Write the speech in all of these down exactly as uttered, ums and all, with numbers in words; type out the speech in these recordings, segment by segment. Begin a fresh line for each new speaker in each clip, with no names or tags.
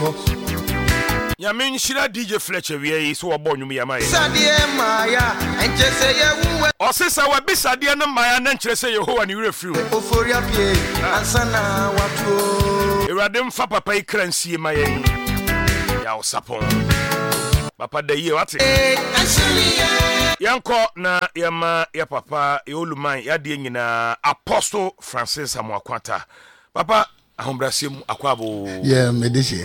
Yamin Shira D J Fletcher, we so born you Maya.
Sadia Maya, and just say,
or says I will be Sadia and Maya, and just say, oh, and you refuse.
Oh, for your pay, and Sana, what to
Radim Fapa pay currency, my Yao Sapon. Papa de ye what? Yanko na yama ya papa yoluman ya die nyina Apostle Francis Amwakwata. Papa ahombrasem akwabo.
Yeah, medishe.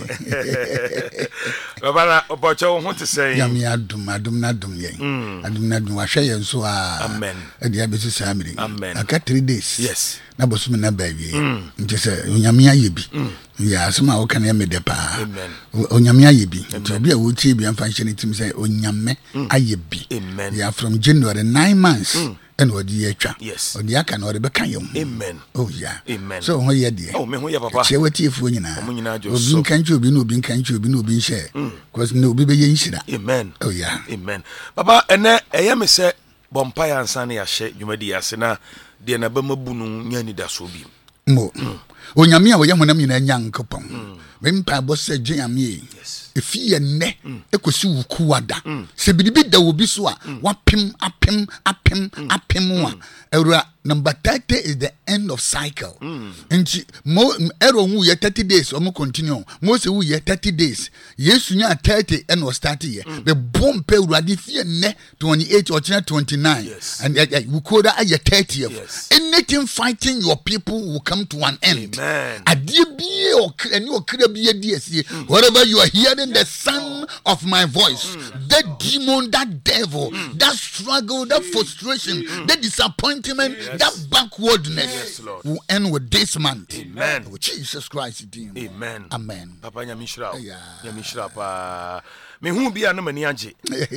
Baba na obocho ho te say.
Yam ya adum adum na adum ye. Adum na adum wa hwe ye so a.
Amen.
E dia be so amiri.
Amen.
Aka three days.
Yes.
Na bosom na ba wie. Nti se onyame aye bi. Ya asema wo kan ya mede pa.
Amen.
Onyame aye bi. Nti bi a wo tie bi amfa hye ne tim se onyame aye bi.
Amen.
Ya from January nine months. And what you twa.
Yes.
Or the aka no be kan yom.
Amen.
Oh yeah.
Amen.
So ho ye de.
Oh me ho ye papa.
Che wati efu nyina.
Omo nyina jo
so. Obi kan chu obi no obi kan chu obi no obi share. Because no obi be ye nhira.
Amen.
Oh yeah.
Amen. Papa ene eye me se bompa ya ansa na ya hye dwumadi ya se na de na ba mabunu nyani da so bi.
Mo. Onyame a wo ye honam nyina nya nkopon. Me mpa bo se dwame. Yes. Efi ye ne ekosi wuku wada. Se bidibi da obi so a wapem apem apem apem wa. Era number thirty is the end of cycle. And mo ero hu ye thirty days omo continue. Mo se hu ye thirty days. Yesu nya thirty and was starting ye. The bomb pe urade fi ne twenty-eight or twenty-nine.
Yes.
And uh, we could at your thirtieth.
Yes.
Anything fighting your people will come to an end.
Amen.
Adie bi o any o kra bi adie wherever you are hearing the sound of my voice, mm. that demon, that devil, mm. that struggle, that frustration, mm. that disappointment, yes. that backwardness
yes,
will end with this month.
Amen.
With Jesus Christ.
Amen.
Amen.
Papa nyamishra. Nyamishra pa. Me hu bia no mani age.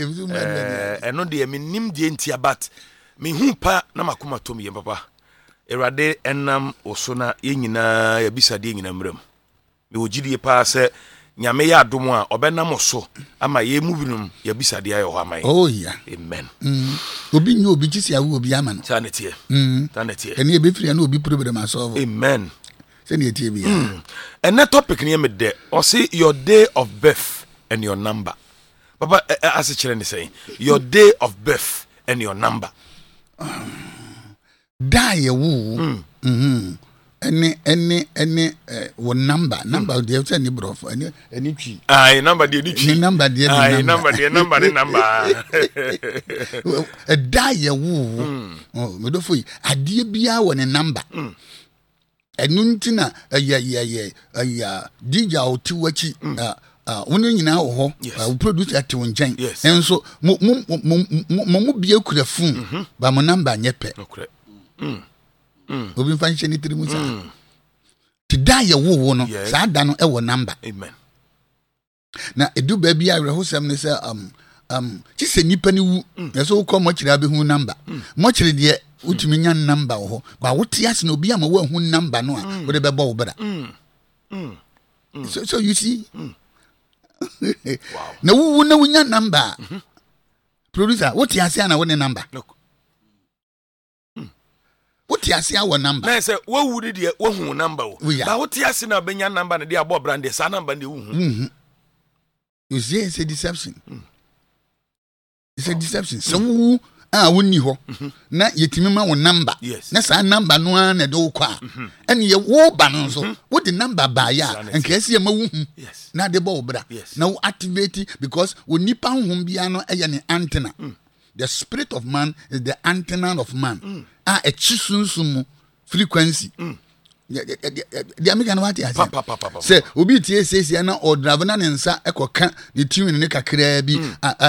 Eh eno de me nim de ntia but me hu pa na makoma tom ye papa. Erade enam osona ye nyina ya bisa de nyina mram. Me wogidie pa se nyame ya adom a obenam so ama ye mu binum ya bisa de ayo amai.
Oh yeah.
Amen.
Mm. Obi nyo obi gisi awu obi aman.
Tanetie.
Mm.
Tanetie.
Eni e be free na obi problem asolve.
Amen.
Se ne tie bi ya.
Mm. And that topic near me there. Or say your day of birth and your number. Papa as a children say your day of birth and your number.
Die wu. Mhm. Mm any any any uh, one number number dey say ni bro any any twi
ah number dey ni twi
number dey
ah number dey number dey number
a die wu oh me do foi ade bia wo ne number enu ntina ya ya ya ya dija oti wachi ah wono nyina wo ho wo produce at wo nchen enso mo mo mo mo bia kura fun ba mo number nyepe
okure mm Mm.
Obi fan hye ni trimu sa. Ti da ye wo wo no sa da no e wo number.
Amen.
Na edu ba bia rehosem ne se um um ti se nipa ni wu. E so ko mo kire abehu number. Mo kire de utumi nya number wo. Ba wo ti ase na obi ama wo hu number no a wo de be bo wo bra. Mm. Mm. So so you see.
Mm. Wow.
Na wu na wunya number. Mm-hmm. Producer, what ti ase na wo ne number?
Look.
What you say our number?
Na say wo wuri de wo hu number wo. Ba what you say na benya number na de abo brand de sa number de wo hu.
Mhm. You see it's a deception. Mm. It's a deception. So wo ah woni ho na yetimi ma wo number.
Yes.
Na sa number no an na de wo kwa. And ye wo ba no so. What the number ba ya en ka ese ma wo hu.
Yes.
Na de bo bra. Na wo activate because wo nipa hu bia no eye ne antenna. Mm. The spirit of man is the antenna of man. Mm. Ah, a chisunsumu frequency. Mm. The American what ya say obi tie say na or drive na nsa ekoka the tune ne kakra bi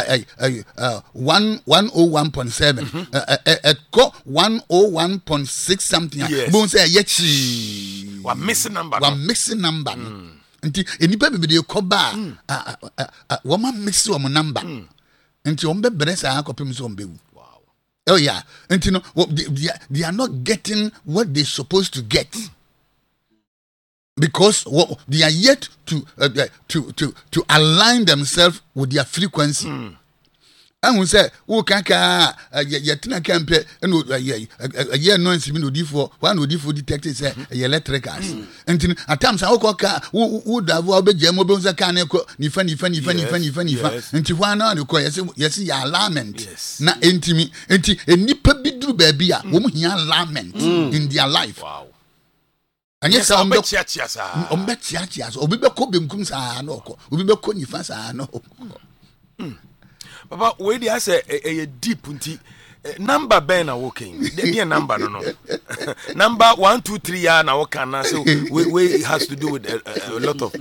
one oh one point seven e ko one oh one point six something bon say ye chi
wa missing number
wa missing number nti enipa bebe de ko ba wa ma miss wa number nti on be bresa akopem so on be. Oh yeah, and you know they, they are not getting what they're supposed to get because well, they are yet to uh, to to to align themselves with their frequency. Mm. ahu say wo kaka ye tena campe no ye ye nonsense bi no difo one no difo detect say ye electricals enti at times I wo ka wo davo obegye mo be say kan ko nifa nifa nifa nifa nifa nifa enti ho ana no ko yes yes ya alarmment na enti enti enipa bi duru ba bia wo mo hia alarmment in their life.
Wow.
Anya sa
ombe chia chia sa
ombe chia chia so obi be ko benkum sa na okọ obi be ko nifa sa na okọ.
Papa, where do I say a deep unti number ben na working? The number no no. Number one, two, three ya na working na so we we it has to do with a, a, a lot of.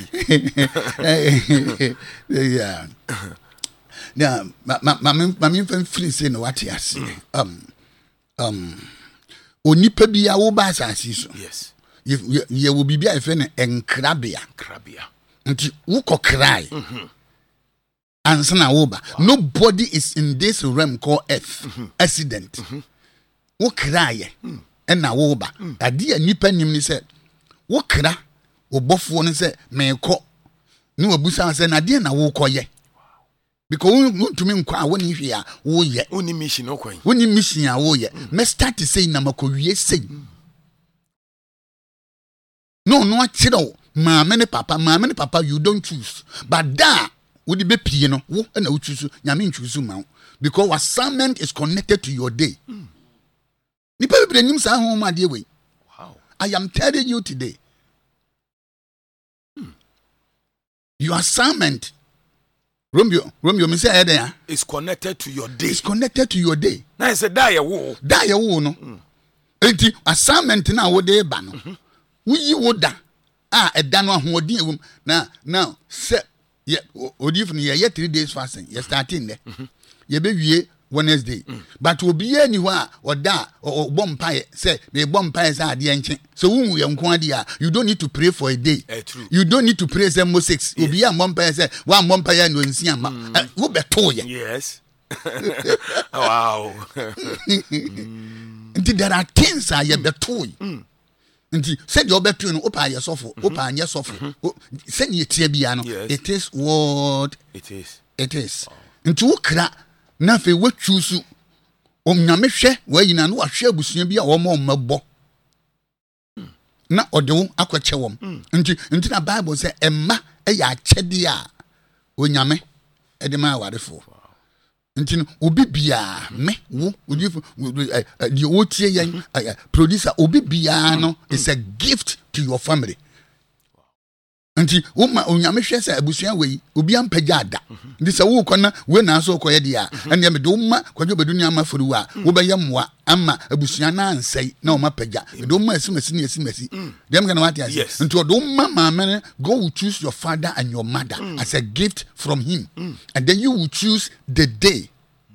Yeah. Now, my my my my friend say no what he has. Um um. Onipa bia wo ba asase so.
Yes.
Ye ye wo bibia efe ne enkrabia.
Krabia.
Nti wo kokrai. Mhm. Ansana woba. Wow. Nobody is in this realm called earth. Mm-hmm. Accident. Mm-hmm. Wo kraye. Mm. Ena woba. Mm. Adi ya nipa nim ni se wo kra obofo ni se meko. Ni wabusa se na adi na wo koye. Because won tumi nkwa a woni hwe a wo ye.
Woni mission okwan.
Woni mission a wo ye. Me start to say na makowie sei. No no akiro. Maame ne papa, maame ne papa you don't choose. But da wo di be pie no wo na wo choose nyame choose ma because assignment is connected to your day. Mm. Nipa be nim sa ho ma de we. Wow. I am telling you today. Mm. Your assignment Romeo Romeo me say there
is connected to your day.
It's connected to your day.
Na say da ye wo.
Da ye wo no. Mm. Enti assignment na wo de ba no. Mm-hmm. Wo yi wo da. Ah eda no ahoodin ewum na now se ye odif no ye three days fasting ye starting there mm-hmm. ye be wie Wednesday mm. but obi ani ho a oda obom pae say me bom pae say ade enche so wu ye nko ade a you don't need to pray for a day
eh, true.
You don't need to pray say mo six yes. Obi a bom pae say wa bom pae no nsi ama mm. wo beto ye
yes wow
mm. There are things I ye beto mm. Nti said your betu no opa ye sofo opa anye sofo say ye tie bia no it is what
it is
it is nti wo kra na fe wo choose om nyame hwe wa yina no wa hwe abusua bia wo ma mabo na ode wo akwache wom nti nti na bible say emma e ya akyede a onyame e de ma warefo nti no obi bia me wo odi di wo tie yen producer obi bia no is a gift to your family. Nti wo ma onyame hwe se abusua we obi ampaga ada ndi se wo kona we na so koye dia ene me do ma kwadwo bedunia mafuru a wo be yemwa ama abusua na ansai na o mapaga me do ma asimasi na asimasi dem kana what yes nti do ma maame go will choose your father and your mother mm. as a gift from him mm. and then you will choose the day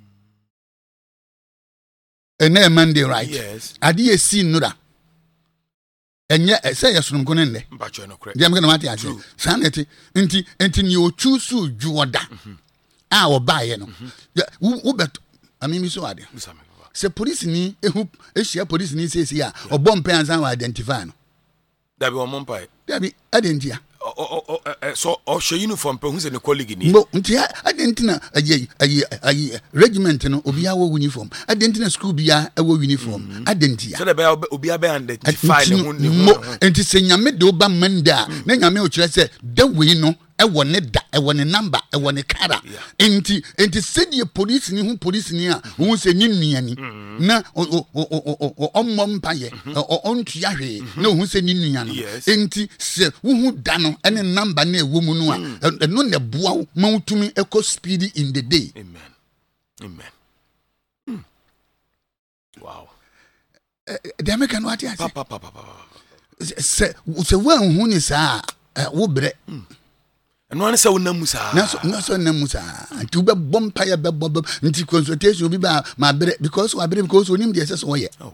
and a Monday right
yes
ade e si nura enye say yesunum ko nne
mbacho no correct
dem kana what yes sanity enti enti ni o choose juoda a wo baaye no wo bet ami mi so ade se police ni ehu ehia police ni say say a obompe ansan wa identify no
dabi o mompai
dabi identify
o o so o show uniform pe hu se ne colleague ni
no nti identify ayi ayi ayi regiment no obi a wo uniform identify school bia a wo uniform identify
so da obi a be identify ne hu ne
nti se nyame de oba manda na nyame o kire se da we no e wo ne da e wo ne number e wo ne kara enti enti se die police ni hu police ni a hu se ni nuani na o o o mom paye o ntua hwe na hu se ni nuani enti se hu hu da no ene number na e wo mu no a no ne boa ma utumi eco speed in the day.
Amen amen mm. Wow
de me kan what ya say
papa papa
se se wa hu ni sa wo bre
eno an se wonam sa
na so na so nam sa nti wo be bompa ya be bob nti consultation obi ba ma bre because wa bre because onim de se so ye
oh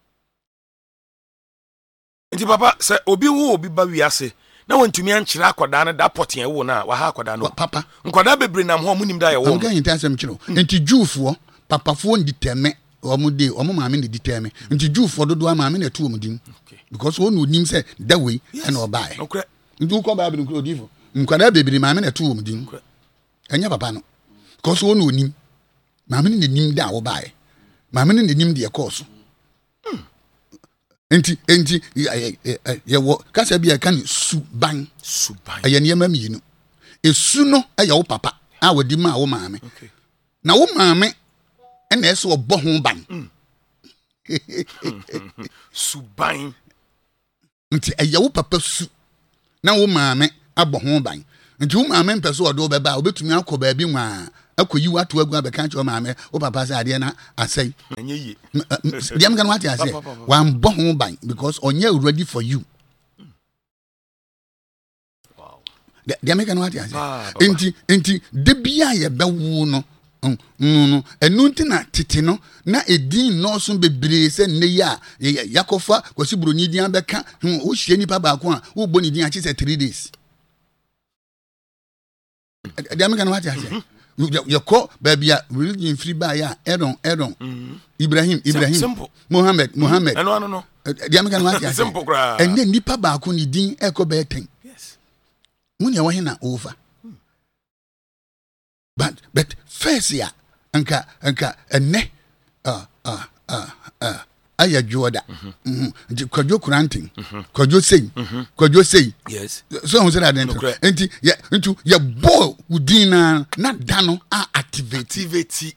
nti papa se obi wo obi ba wiase na wontumi ankyira akoda na da poten wo na wa ha akoda no
papa
nkoda bebre nam ho munim da ye wo
am gan intasem kiro nti juufo papafo nditeme omo de omo maame ne diteme nti juufo dodo maame na tu omudin because wonu onim se da we na obae
okay
nti uko ba bi nko difo nkwada bebre maame na tu omudin enya papa no because wonu onim maame ne nim da wo bae maame ne nim de course enti enti ye wo kasa bia kan suban
suban
aye ne yema mi no esu no aye wo papa a wodi ma wo maame
okay
na wo maame ena ese obo ho ban
suban
nti aye wo papa su na wo maame abo ho ban nti wo maame mpeso odo beba obetumi akoba bi nwa akoyi wato agu abeka nche wo maame wo papa sa ade na asai
enye yi
diam kan wati ase wan bo ho ban because onye ready for you
wow
diam kan wati ase enti enti de bia ye bewu no no no enu ntina tete no na edin no so bebre se ne ya yakofa kwasi broni din abeka wo hie nipa ba ko a wo bo ni din a chi se three days diam kan wati ase you call baby religion free by ya Aaron Aaron Ibrahim Ibrahim Muhammad Muhammad
no no no
diam kan wati ase
simple gra
and then nipa ba ko ni din e ko be ten
yes
mun ya wo hina over but but first ya anka anka enne ah ah ah ah aya joda mhm kwajo kuranting kwajo sei kwajo sei
yes
so on say that enti ya into ya ball udina na dano a activate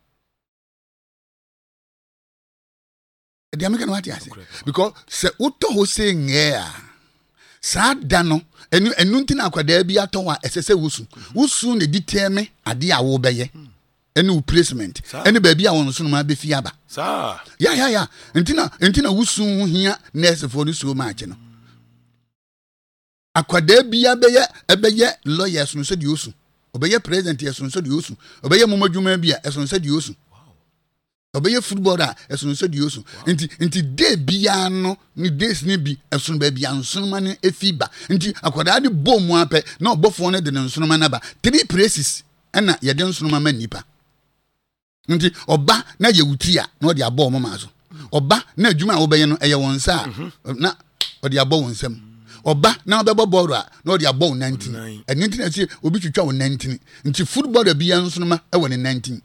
the American what ya say because se uto ho say ngea sa dano enu enu ntina akwada bi ato a esese wusu wusu ne diteme ade a wo beye enu placement enu ba bi a won so no ma be fi aba
sa
ya ya ya ntina ntina wusu hia nurse for so match no akwada bi abeye ebeye lawyers no so di osu obeye president yeso so di osu obeye momadwuma bi a eso so di osu obeye footballer eso so di osu nti nti de bia no ni days ni bi eso ba bia nsonoma ne efiba nti akwada de bom ape na obofo ne de nsonoma na ba three places na ye de nsonoma ma nipa nti oba na ye wuti a na odi abo mo ma so oba na adwuma a obeye no eye won sa na odi abo won sam oba na obebo boro a na odi abo nineteen eni nti na si obi twitwa won nineteen nti footballer bia nsonoma e won nineteen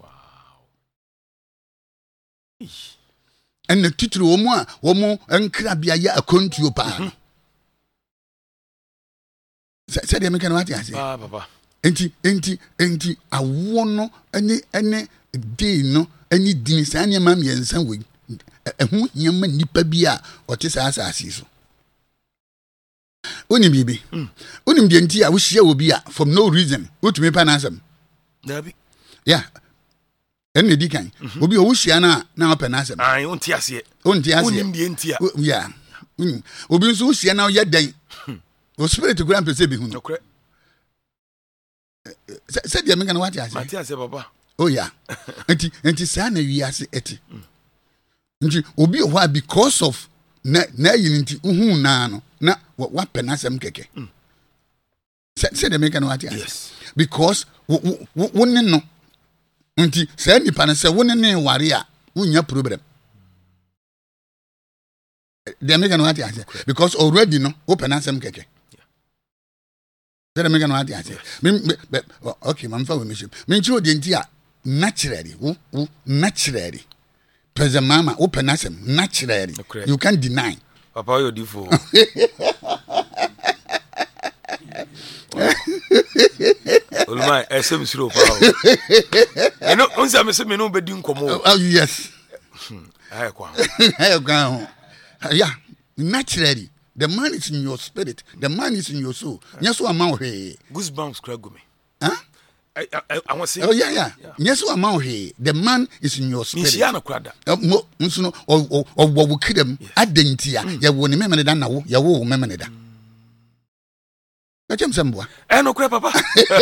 ene titiri wo mu a wo mu enkra bia ya akontuo pa se de me kan wati ase
ah papa
enti enti enti awo no ene ene de no ene dini sa ne ma miensa we ehu hiama nipa bia ote sa asase so oni bibi oni de enti a wo hia obi a from no reason wotumi pa na asem
dabi
yeah enne di kan obi o hia na na opa na asem
ai onti ase
onti ase
onim de enti a
yeah obi nso hia na ye dan o spirit grand pese bi hu no
okre
se dia me kan wati ase
mati ase papa
oh yeah enti enti sa na wi ase eti nti obi o ha because of na na yin nti hu na no na wa pe na asem keke se se dia me kan wati ase
yes
because wo ne no nti sa nipa na se wo ne ne ware a wunya problem dia me kan wati ase because already no wo pe na asem keke There me gonna ati ati. Okay, man fa we me. Me nchiro de nti a naturally, wo wo naturally. Present mama open asem naturally. Okay. You can't deny.
Papa you difo. Olma esem siro pa. Eno onza me se me no be di nkomo.
Oh yes.
Aye kwa.
Aye kwa. Yeah, naturally. The man is in your spirit. The man is in your soul. Yes, so amount here.
Goosebumps crack me.
Huh?
I I I want to say.
Oh yeah, yeah. Yes, so amount here. The man is in your spirit.
Nishia na krada.
Mo nso no o o wo wo kidem adentia. Ya wo ne memene da na wo. Ya wo memene da. Na chem semboa.
Eh no kra papa.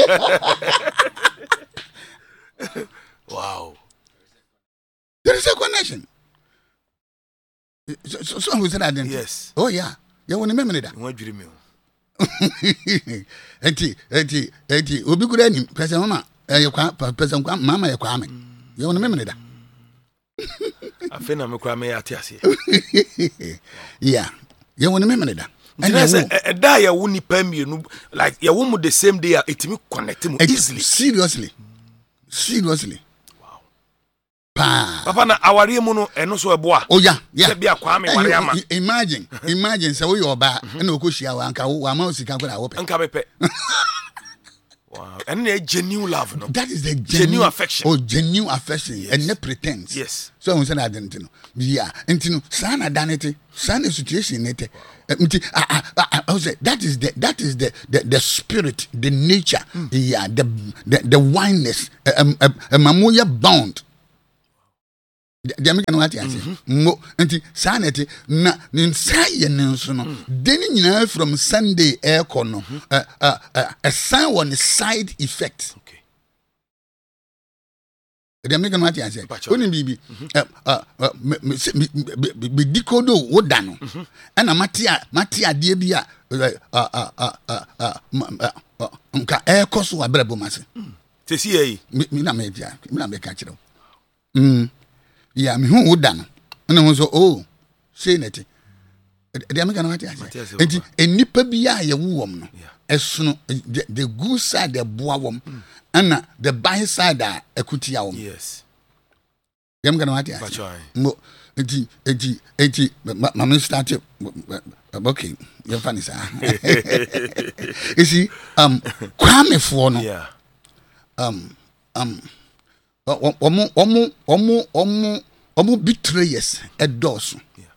Wow.
There is a connection. So so, so who said that then?
Yes.
Oh yeah. Ya woni memene da.
Won adwiri me.
Enti enti enti obi kura ni pesa mama eh kwa pesa kwa mama ya kwa ame. Ya woni memene da.
Afi na me kwa me ate ase.
Yeah. Ya woni memene da.
And I say e da ya wo nipa mienu like ya wo mu the same day itimi connect mu easily.
Seriously. Seriously.
Wow.
pa
papa na aware mu no eno so eboa
oh yeah yeah
se bia kwa me ware ama
imagine imagine say we oba na okohia wa anka wa ma osika kwa wo pe
anka bepe wow and a genuine love no
that is the genuine,
genuine affection
oh genuine affection yes. And no pretense
yes
so we say that no yeah ntino sana danete sana situation nete nti I say that is the that is the the, the spirit the nature mm. yeah the the, the wineness um mamoya bound the American what you say mo nti sana te na nsaye nenso no deni nyina from Sunday air kono a sign on side effect
okay
the American what you say oni bibi be dikodo woda no na matia matia de bia nka air koso abrabo mase
tesi yi
mi na me dia mi na me ka kire mm yeah me hu woda no na ho so oh say neti the American what you say enti enipa bia ye wom no esono the good side the boa wom ana the bad side a ekutia wom
yes
dem gonna what you say mo enti enti enti mama start okay you funny sir you see um kwame fo no
yeah
um um omo omo omo omo omo betrayers edoso
yeah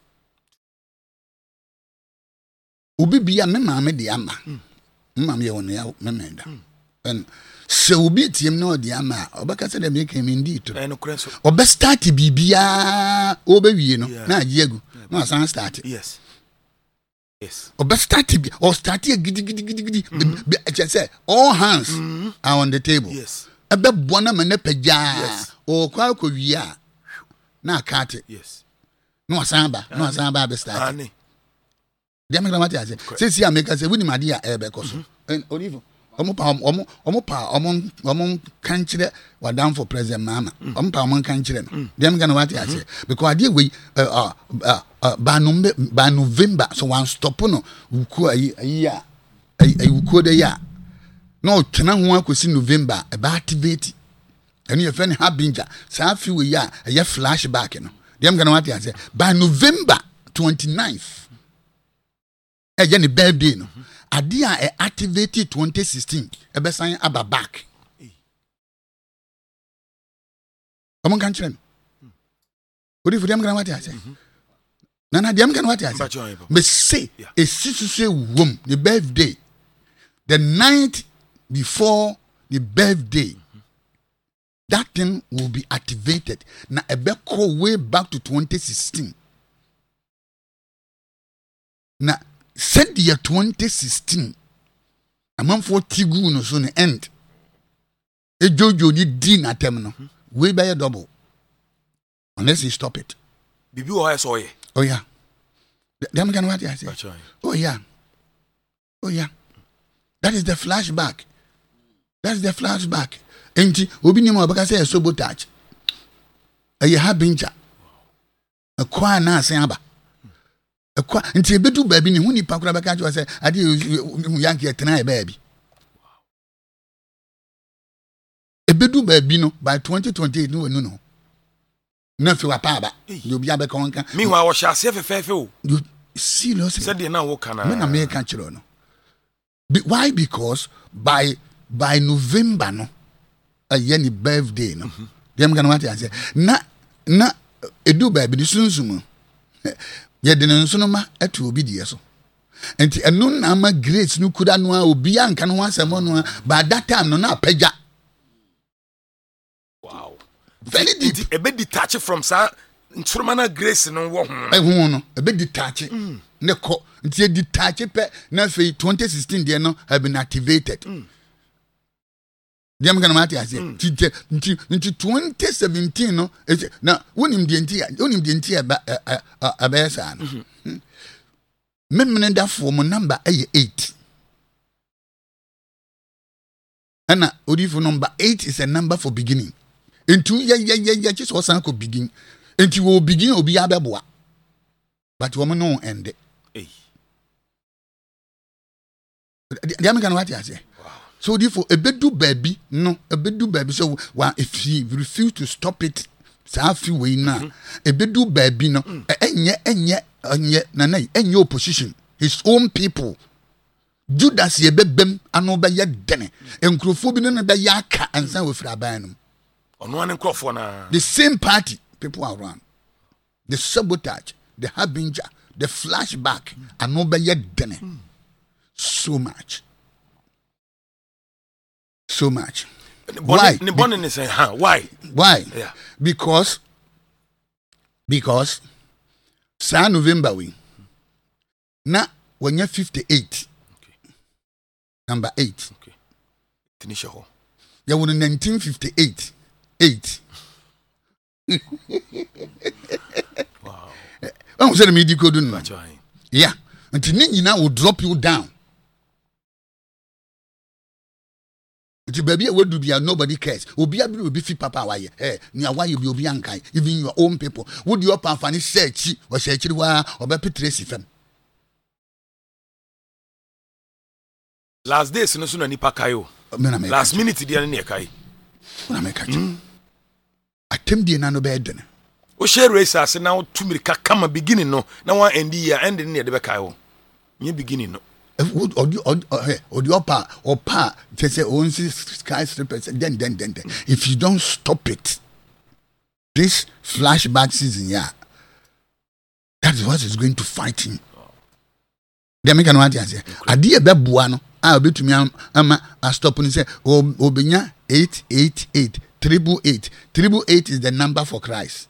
obi bia me maame de ama maame ye won ya memenda and so obi tiem na odi ama obaka se dem yake me ndi to
e no kure so
obe start bibia obe wie no na agiegu na asan start
yes yes
obe start bi or start gidi gidi gidi gidi I say all hands mm-hmm. are on the table
yes
ebe bona me ne pagya
yes
o kwa ko wie a na akate
yes
no asan ba no asan ba be start
ani
dem gramati ase say see America say wini made a ebe koso en olivo omo pa omo omo pa omo omo kan kire wadam for president mama omo pa omo kan kire no dem gramati ase because ade we uh uh ba no ba November so one stop no wuku ayi ayi a ayi wuku de ya no tena ho akosi November e ba activate enu ye fe ne habinja sa fi we ya e flashback no dem gramati ase by November twenty-ninth e je ne birthday no ade a e activated twenty sixteen e be san aba back amon kan kire no odi fu dem kan what I say na na dem kan what I say me say e sisuse wom the birthday the night before the birthday that thing will be activated na e be call way back to twenty sixteen na said year twenty sixteen amanfo tigu no so ne end e jojo ni di na tem no we be double unless you stop it
bibi o ha so ye
oh yeah dem can what I say oh yeah oh yeah that is the flashback that's the flashback enti obi ni mo baka say sabotage aye habinja akwa na asen aba akwa nti ebedu baabi ni hu ni pakura baka jo say ade yanke etena e baabi ebedu baabi no by twenty twenty-eight no wonu no na fi wa pa aba yo bia be kan kan
mi wa wo sha se fefefe o
you serious
said dey na wo kana
me na me kan chiro no why because by by November no a yeni birthday no dem kan what I say na na edu baabi di sunsum ye de nso no ma atu obi die so enti eno na ma grace no kuda no a obi anka no asem no by that time no na apagya
wow
very deep
e be detach from sa nturuma na grace no wo ho
e ho no e be detach ne ko nti e detach pe na fe twenty sixteen de no have been activated dem gana mati ase nti nti twenty seventeen no na wonim de nti wonim de nti aba aba sa no memene da fo mo number aye eight ana odifo number eight is a number for beginning into ye ye ye ye just was ko begin into wo begin obi abeboa but wo no end
eh
dem gana mati ase so therefore ebedu baby no ebedu baby so wa if you refuse to stop it saa fi wei na ebedu baabi no enye enye enye na na enye opposition his own people Judas ye bebem ano be ye dene enkrofo bi no na be ya aka ansan we fira ban no
ono an enkrofo na
the same party people are around the sabotage the harbinger the flashback ano be ye dene so much so much why
ne bonne ne say ha why
why
yeah
because because sa November we na wanya fifty-eight number eight.
Okay. Finish ho.
Ya won nineteen fifty-eight. eight.
Wow.
I'm saying me di code no.
Trying.
Yeah. Until ni nyina will drop you down. Until baby we do be nobody cares. Obi abi obi fi papa waye. Eh, ni awaye bi obi ankai. Even your own people. Would you up and fani search or search wa oba petresi fam.
Last days no so na nipa kai o. Last minute dia na kai.
Na me ka. Atem die na no be dene.
O share race as na o tumirika kama beginning no na one end year end ne de be kai o. Nye beginning no.
Odi odi odi opa opa they say on skyscrapers then then then then if you don't stop it this flashback season yeah that is what is going to fight him. They make an idea say ade e be boa no a obetumi ama a stop and say obenya eight eight eight triple eight triple eight is the number for Christ.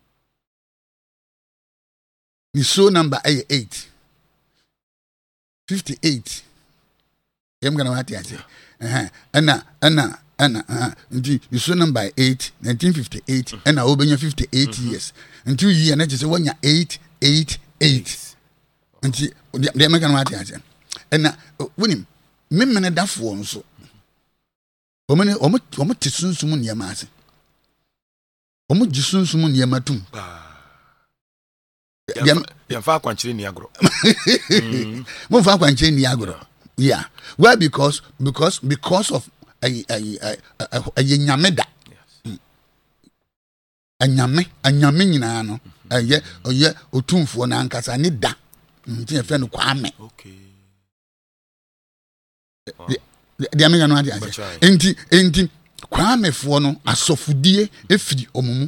The soul number eight fifty-eight. I'm gonna what you say. Uh-huh. Anna Anna Anna uh the soul number eight nineteen fifty-eight and I obenya fifty-eight mm-hmm. years until year na say when you eight eight eight until they make an what you say. And when me me da fo nso o me o me o me tisunsum niam ase o me jisunsum niam atum
ya fa kwanchire ni agro
mo fa kwanchire ni agro yeah why because because because of a a a nyameda anyame anyame nyina no aye oye otumfo na ankasa ne da nti e fe no kwame
okay
the American one enti enti kwamefo no asofudie efiri omumu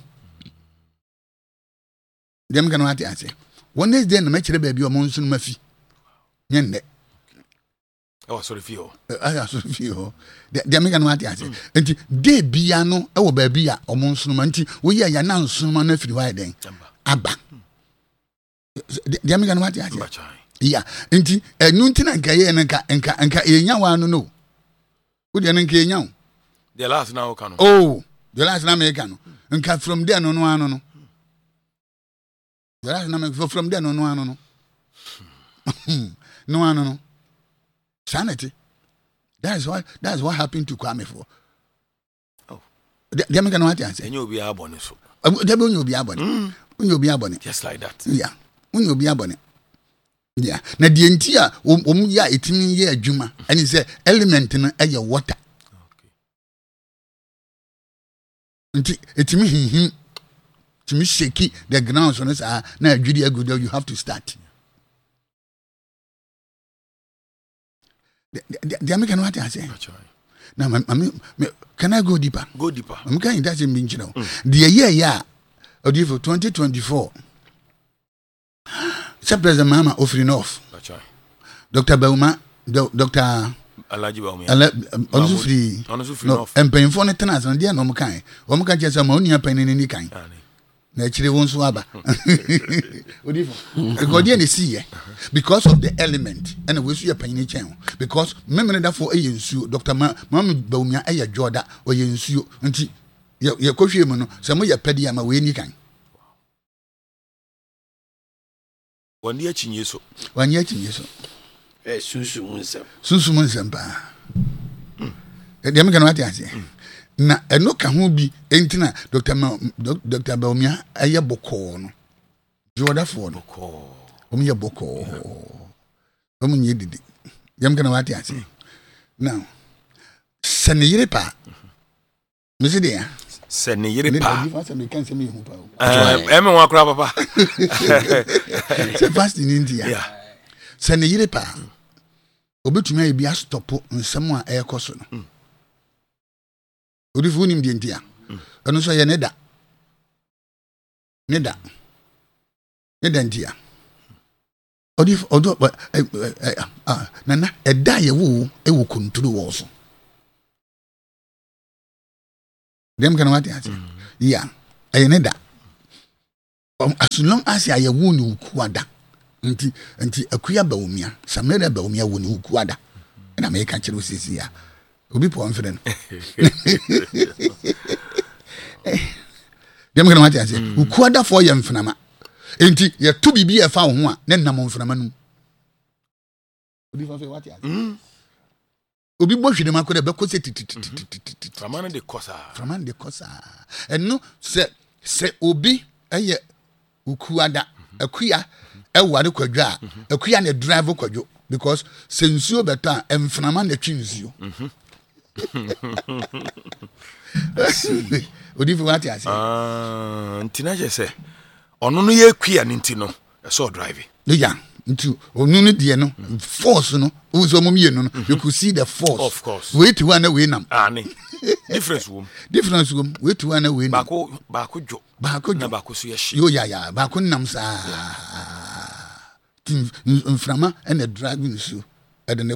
the American one ase one is there na me kire baabi omo nso no mafi nyende
oh sorry fio
ah sorry fio the American one ase enti de bia no e wo baabi a omo nso no enti wo ya ya na nso no na firi wa den aba the American one ase yeah enti enu ntina nkaye nka nka nka enya wa no no wo de nka enya wo
the last now can
oh the last na me can nka from there no no ano no the last na me from there no no ano no no ano no sanity that is what that is what happened to Kwame for
oh
the me can what answer
enyo obi abone so
there be onyo obi abone onyo obi abone
just like that
yeah onyo obi abone. Yeah. Na die nti a om ya etimi ye adwuma ani say element no eye water.
Okay.
Nti etimi hinhim timi shake the ground so no say na adwudi agudo you have to start. The the American what I say. Now me can I go deeper?
Go deeper.
I'm going that in mean you know. The year yeah or for twenty twenty-four. Sir President Mama offering off. Doctor Bauma, Doctor
Alaji Bauma.
Onu free.
Onu free off.
Empen for tenants and dia no kan. O mo kan chese ma oni apen ni ni kan. Na chire won so aba. Odifo. Because dia ne see because of the element and we so apen ni chen. Because memene da for eye nsuo Doctor Mama Bauma eye joda o ye nsuo nti ye kohwe mu no se mo ye pedi ama we ni kan.
Wani achinye so.
Wani achinye so.
Eh sunsumu nsem.
Sunsumu nsem pa. Eh dem kan wati ase. Na eno ka ho bi entina Doctor Doctor Baumia aye boko no. Joda fo no.
Boko.
Omo ye boko. Omo nye didi. Dem kan wati ase. Now, saniyire pa. Mesi dia.
sɛ ne yere pa
ɛmɛ
wa kora papa
sɛ fast in India sɛ ne yere pa obetumi ayi bi astopo nsɛm a ɛyɛkɔ so no odifo nim die ntia ɛno so yɛ ne da ne da ne da ntia odifo odo ah nana ɛda yɛ wo ɛwɔ konturu wɔ so dem kana wati ati ya ɛyɛ ne da as long as ya wo ne ukuada nti nti akuya ba omia samere ba omia wo ne ukuada na me ka kyerɛ osisi ya obi po amfere no dem kana wati ati ukuada fo yɛ mfenama enti yɛ to bibi yɛ fa wo ho a ne nam mfenama no obi fa fe wati ati obi bo hwede makɔ de bɛkɔ sɛ tititititi
framane de kosa
framane de kosa ɛno sɛ sɛ obi ɛyɛ ukuada akuya ɛware kwadwa akuya ne drive kwadwo because sɛ nsuo bɛtɔ a mframa na twi nsuo odi fi wate ase
ah ntina je sɛ ɔno no yɛ akuya ne nti no ɛsɛ drive
yeah into onu no de no force no wo so mom ye no you could see the force
of course
wait to one way nam
ah ne difference wom
difference wom wait to one way
ba ko ba ko jo
ba ko
na ba ko so ye hye
yo ya ya ba ko nam sa tin mframa and the dragon so e de